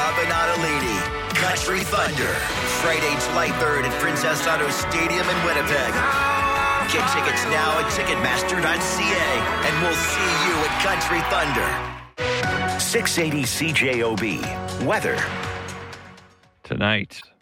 Robin Ottolini. Country Thunder. Friday, July 3rd at Princess Auto Stadium in Winnipeg. Get tickets now at Ticketmaster.ca, and we'll see you at Country Thunder. 680 CJOB. Weather. Tonight,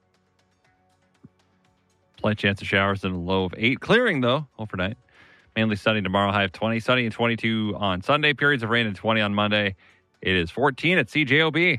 slight chance of showers and a low of 8. Clearing, though, overnight. Mainly sunny tomorrow, high of 20. Sunny and 22 on Sunday. Periods of rain and 20 on Monday. It is 14 at CJOB.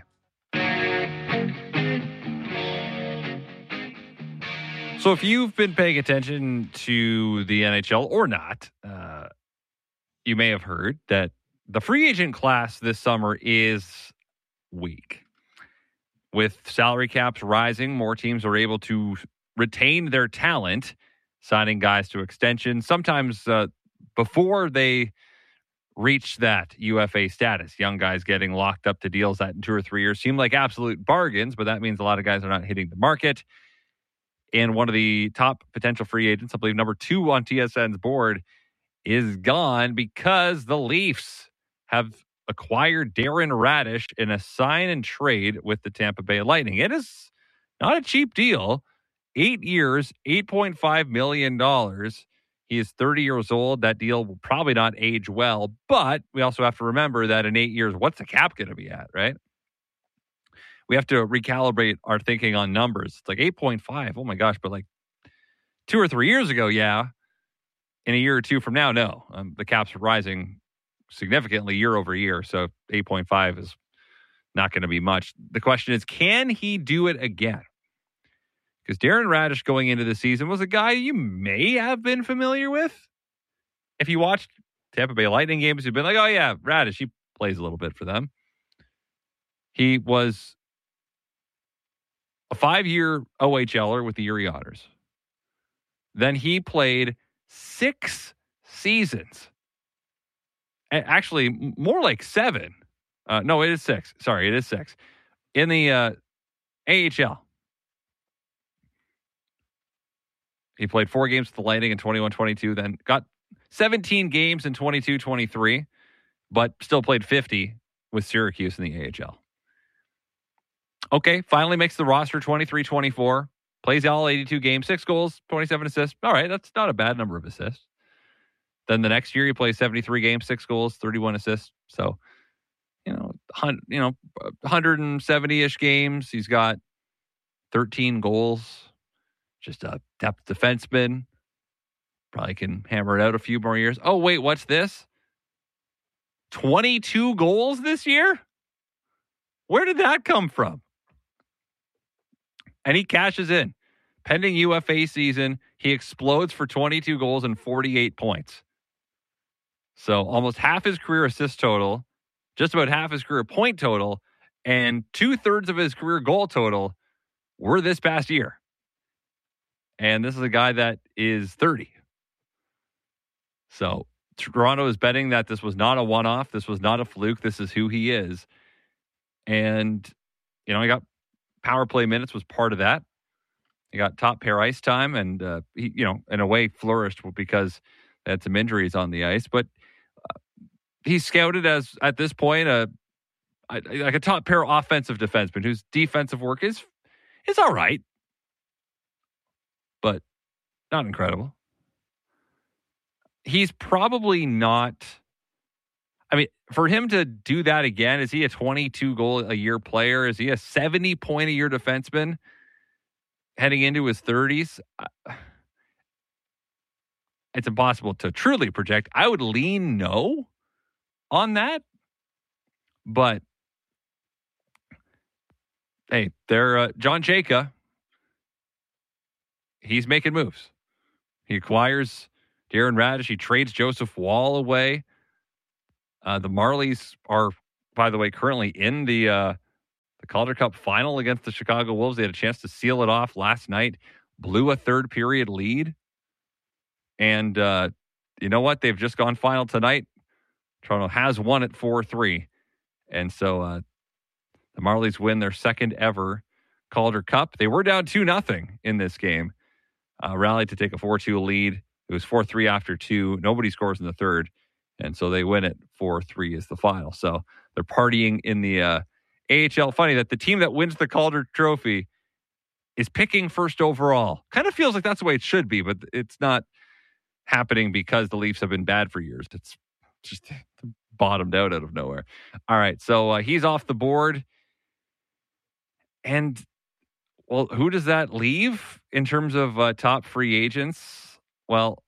So if you've been paying attention to the NHL or not, you may have heard that the free agent class this summer is weak. With salary caps rising, more teams are able to retain their talent, signing guys to extension, sometimes before they reach that UFA status. Young guys getting locked up to deals that in 2 or 3 years seem like absolute bargains, but that means a lot of guys are not hitting the market. And one of the top potential free agents, I believe number 2 on TSN's board, is gone because the Leafs have acquired Darren Radish in a sign and trade with the Tampa Bay Lightning. It is not a cheap deal. 8 years, $8.5 million. He is 30 years old. That deal will probably not age well, but we also have to remember that in 8 years, what's the cap going to be at, right? We have to recalibrate our thinking on numbers. It's like 8.5. Oh my gosh. But like 2 or 3 years ago, yeah. In a year or two from now, no. The cap's rising significantly year over year. So 8.5 is not going to be much. The question is, can he do it again? Because Darren Radish going into the season was a guy you may have been familiar with. If you watched Tampa Bay Lightning games, you've been like, oh yeah, Radish, he plays a little bit for them. He was a 5-year OHLer with the Erie Otters. Then he played 6 seasons. Actually, more like 7. No, it is 6. Sorry, it is 6. In the AHL. He played 4 games with the Lightning in 21-22, then got 17 games in 22-23, but still played 50 with Syracuse in the AHL. Okay, finally makes the roster 23-24. Plays all 82 games, 6 goals, 27 assists. All right, that's not a bad number of assists. Then the next year he plays 73 games, 6 goals, 31 assists. So, 170-ish games. He's got 13 goals. Just a depth defenseman. Probably can hammer it out a few more years. Oh, wait, what's this? 22 goals this year? Where did that come from? And he cashes in. Pending UFA season, he explodes for 22 goals and 48 points. So almost half his career assist total, just about half his career point total, and 2/3 of his career goal total were this past year. And this is a guy that is 30. So Toronto is betting that this was not a one-off. This was not a fluke. This is who he is. And, he got power play minutes was part of that. He got top pair ice time, and he, in a way flourished because they had some injuries on the ice. But he's scouted as, at this point, like a top pair offensive defenseman whose defensive work is all right, but not incredible. He's probably not. I mean, for him to do that again, is he a 22-goal-a-year player? Is he a 70-point-a-year defenseman heading into his 30s? It's impossible to truly project. I would lean no on that. But, hey, they're John Jacob. He's making moves. He acquires Darren Radish. He trades Joseph Wall away. The Marlies are, by the way, currently in the Calder Cup final against the Chicago Wolves. They had a chance to seal it off last night, blew a third period lead. And you know what? They've just gone final tonight. Toronto has won at 4-3. And so the Marlies win their second ever Calder Cup. They were down 2-0 in this game. Rallied to take a 4-2 lead. It was 4-3 after 2. Nobody scores in the third. And so they win it 4-3 is the final. So they're partying in the AHL. Funny that the team that wins the Calder Trophy is picking first overall. Kind of feels like that's the way it should be, but it's not happening because the Leafs have been bad for years. It's just bottomed out of nowhere. All right, so he's off the board. And, well, who does that leave in terms of top free agents? Well,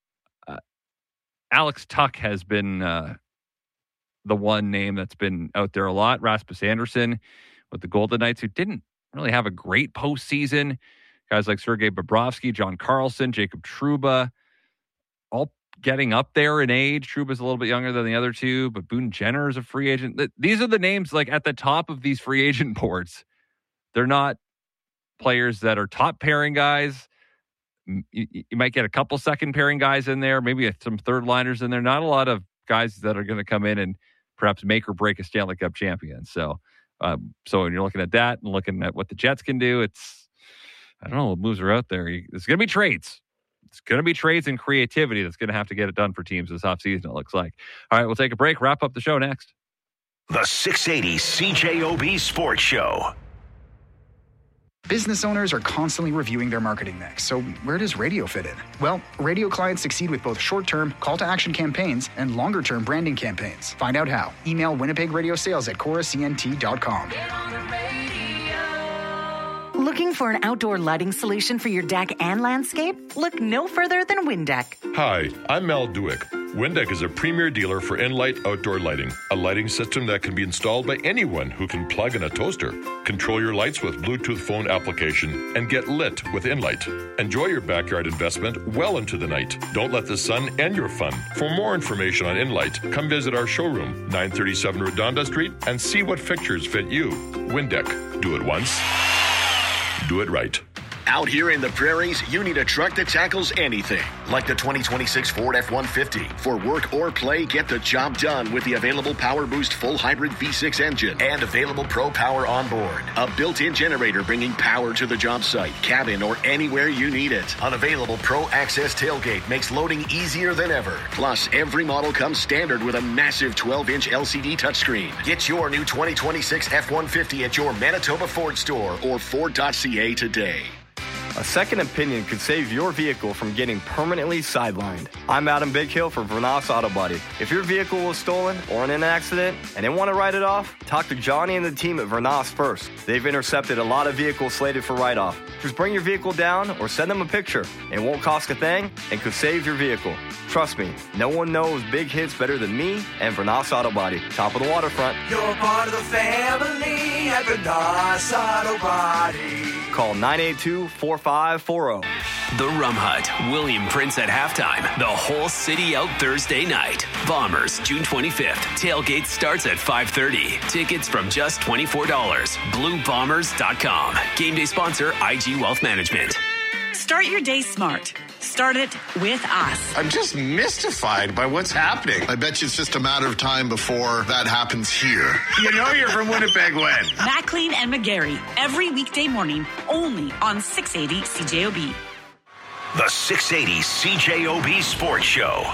Alex Tuch has been the one name that's been out there a lot. Rasmus Andersson with the Golden Knights, who didn't really have a great postseason. Guys like Sergei Bobrovsky, John Carlson, Jacob Trouba, all getting up there in age. Trouba's a little bit younger than the other two, but Boone Jenner is a free agent. These are the names like at the top of these free agent boards. They're not players that are top pairing guys. You might get a couple second pairing guys in there, maybe some third liners in there. Not a lot of guys that are going to come in and perhaps make or break a Stanley Cup champion. So when you're looking at that and looking at what the Jets can do, I don't know what moves are out there. It's going to be trades. It's going to be trades and creativity that's going to have to get it done for teams this offseason, it looks like. All right, we'll take a break, wrap up the show next. The 680 CJOB Sports Show. Business owners are constantly reviewing their marketing mix, so where does radio fit in? Well, radio clients succeed with both short-term call-to-action campaigns and longer-term branding campaigns. Find out how. Email winnipegradiosales@choruscnt.com. Looking for an outdoor lighting solution for your deck and landscape? Look no further than Windeck. Hi, I'm Mel Duick. Windeck is a premier dealer for Enlight outdoor lighting, a lighting system that can be installed by anyone who can plug in a toaster. Control your lights with Bluetooth phone application and get lit with Enlight. Enjoy your backyard investment well into the night. Don't let the sun end your fun. For more information on Enlight, come visit our showroom, 937 Redonda Street, and see what fixtures fit you. Windeck. Do it once. Do it right. Out here in the prairies, you need a truck that tackles anything, like the 2026 Ford F-150. For work or play, get the job done with the available Power Boost full hybrid V6 engine and available Pro Power on board. A built-in generator bringing power to the job site, cabin, or anywhere you need it. An available Pro Access tailgate makes loading easier than ever. Plus, every model comes standard with a massive 12-inch LCD touchscreen. Get your new 2026 F-150 at your Manitoba Ford store or Ford.ca today. A second opinion could save your vehicle from getting permanently sidelined. I'm Adam Bighill for Vernas Auto Body. If your vehicle was stolen or in an accident and they want to write it off, talk to Johnny and the team at Vernas first. They've intercepted a lot of vehicles slated for write-off. Just bring your vehicle down or send them a picture. It won't cost a thing and could save your vehicle. Trust me, no one knows big hits better than me and Vernas Auto Body. Top of the waterfront. You're part of the family at Vernas Auto Body. Call 982-4540. The Rum Hut, William Prince at halftime. The whole city out Thursday night. Bombers, June 25th. Tailgate starts at 5:30. Tickets from just $24. BlueBombers.com. Game day sponsor, IG Wealth Management. Start your day smart. Start it with us. I'm just mystified by what's happening. I bet you it's just a matter of time before that happens here. You know you're from Winnipeg when? McLean and McGarry, every weekday morning, only on 680 CJOB. The 680 CJOB Sports Show.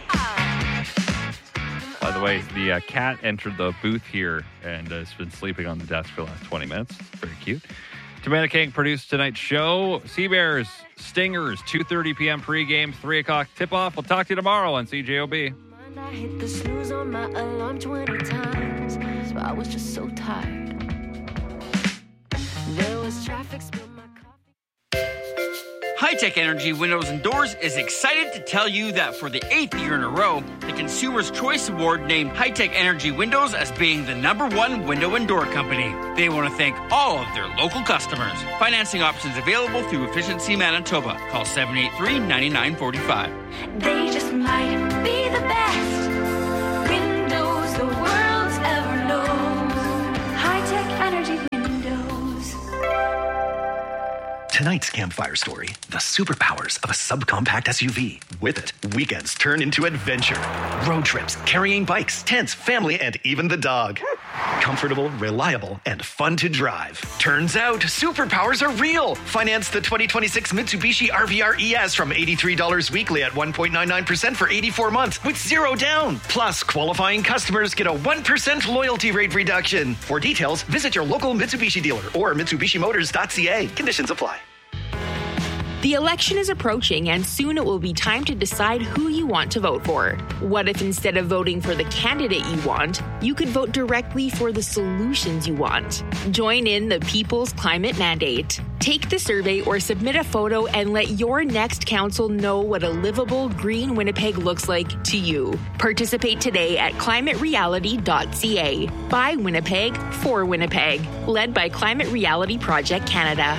By the way, the cat entered the booth here and has been sleeping on the desk for the last 20 minutes. Very cute. Tamana King produced tonight's show. Seabears, Stingers, 2:30 p.m. pregame, 3 o'clock tip-off. We'll talk to you tomorrow on CJOB. I hit the snooze on my alarm 20 times, so I was just so tired. There was traffic, spilled my coffee. High-Tech Energy Windows and Doors is excited to tell you that for the 8th year in a row, the Consumer's Choice Award named High-Tech Energy Windows as being the #1 window and door company. They want to thank all of their local customers. Financing options available through Efficiency Manitoba. Call 783-9945. They just might be the best windows the world's ever known. High-Tech Energy Windows. Tonight's campfire story, the superpowers of a subcompact SUV. With it, weekends turn into adventure. Road trips, carrying bikes, tents, family, and even the dog. Comfortable, reliable, and fun to drive. Turns out, superpowers are real. Finance the 2026 Mitsubishi RVR ES from $83 weekly at 1.99% for 84 months with 0 down. Plus, qualifying customers get a 1% loyalty rate reduction. For details, visit your local Mitsubishi dealer or MitsubishiMotors.ca. Conditions apply. The election is approaching, and soon it will be time to decide who you want to vote for. What if instead of voting for the candidate you want, you could vote directly for the solutions you want? Join in the People's Climate Mandate. Take the survey or submit a photo and let your next council know what a livable green Winnipeg looks like to you. Participate today at climatereality.ca. By Winnipeg, for Winnipeg. Led by Climate Reality Project Canada.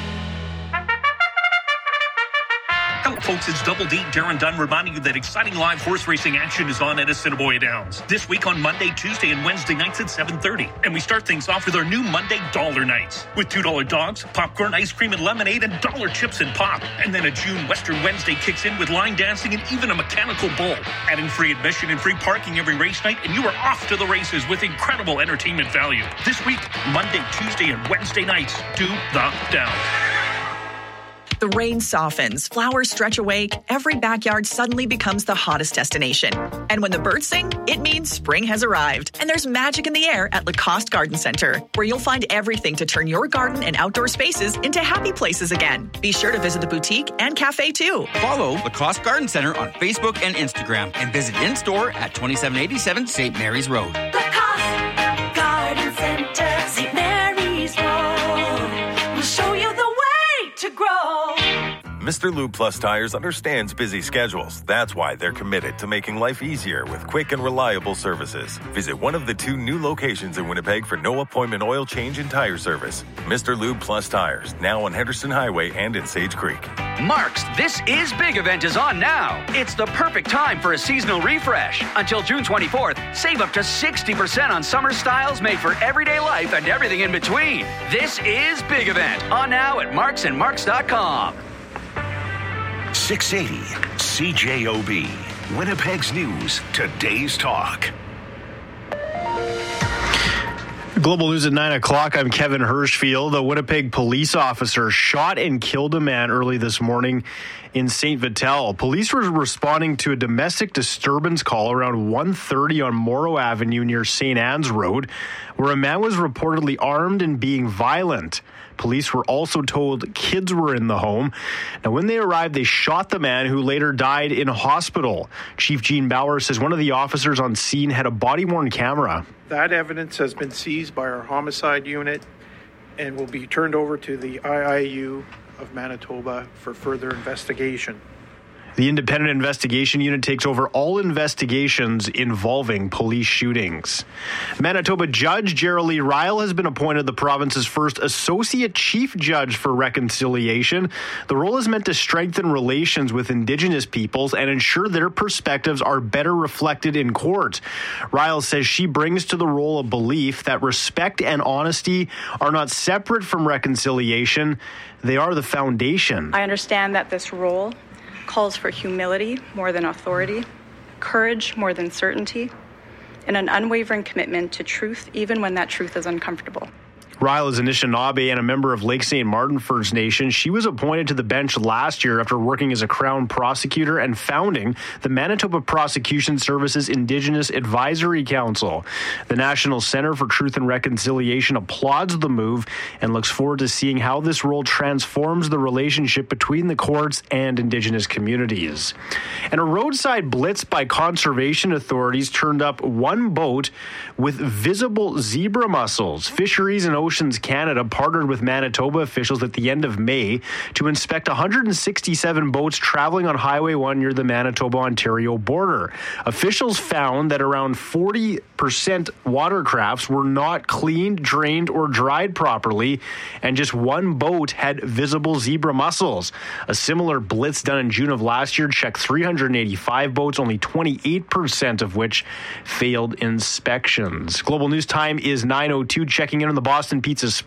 Hello, folks, it's Double D, Darren Dunn, reminding you that exciting live horse racing action is on at Assiniboia Downs this week on Monday, Tuesday, and Wednesday nights at 7:30. And we start things off with our new Monday Dollar Nights with $2 dogs, popcorn, ice cream, and lemonade, and dollar chips and pop. And then a June Western Wednesday kicks in with line dancing and even a mechanical bull. Adding free admission and free parking every race night, and you are off to the races with incredible entertainment value. This week, Monday, Tuesday, and Wednesday nights, do the Downs. The rain softens, flowers stretch awake, every backyard suddenly becomes the hottest destination. And when the birds sing, it means spring has arrived. And there's magic in the air at Lacoste Garden Center, where you'll find everything to turn your garden and outdoor spaces into happy places again. Be sure to visit the boutique and cafe too. Follow Lacoste Garden Center on Facebook and Instagram and visit in-store at 2787 St. Mary's Road. Lacoste Garden Center, St. Mary's Road. We'll show you the way to grow. Mr. Lube Plus Tires understands busy schedules. That's why they're committed to making life easier with quick and reliable services. Visit one of the 2 new locations in Winnipeg for no appointment oil change and tire service. Mr. Lube Plus Tires, now on Henderson Highway and in Sage Creek. Mark's This Is Big event is on now. It's the perfect time for a seasonal refresh. Until June 24th, save up to 60% on summer styles made for everyday life and everything in between. This Is Big event on now at marksandmarks.com. 680 CJOB, Winnipeg's News, today's talk. Global News at 9 o'clock. I'm Kevin Hirschfield. A Winnipeg police officer shot and killed a man early this morning in St. Vital. Police were responding to a domestic disturbance call around 1:30 on Morrow Avenue near St. Anne's Road, where a man was reportedly armed and being violent. Police were also told kids were in the home. Now, when they arrived, they shot the man, who later died in a hospital. Chief Gene Bauer says one of the officers on scene had a body-worn camera. That evidence has been seized by our homicide unit and will be turned over to the IIU of Manitoba for further investigation. The Independent Investigation Unit takes over all investigations involving police shootings. Manitoba Judge Gerald Ryle has been appointed the province's first Associate Chief Judge for Reconciliation. The role is meant to strengthen relations with Indigenous peoples and ensure their perspectives are better reflected in court. Ryle says she brings to the role a belief that respect and honesty are not separate from reconciliation. They are the foundation. I understand that this role calls for humility more than authority, courage more than certainty, and an unwavering commitment to truth even when that truth is uncomfortable. Ryle is Anishinaabe and a member of Lake St. Martin First Nation. She was appointed to the bench last year after working as a Crown prosecutor and founding the Manitoba Prosecution Services Indigenous Advisory Council. The National Centre for Truth and Reconciliation applauds the move and looks forward to seeing how this role transforms the relationship between the courts and Indigenous communities. And a roadside blitz by conservation authorities turned up one boat with visible zebra mussels. Fisheries and Oceans Canada partnered with Manitoba officials at the end of May to inspect 167 boats traveling on Highway 1 near the Manitoba-Ontario border. Officials found that around 40% watercrafts were not cleaned, drained, or dried properly, and just one boat had visible zebra mussels. A similar blitz done in June of last year checked 385 boats, only 28% of which failed inspections. Global News Time is 9:02, checking in on the Boston Pizza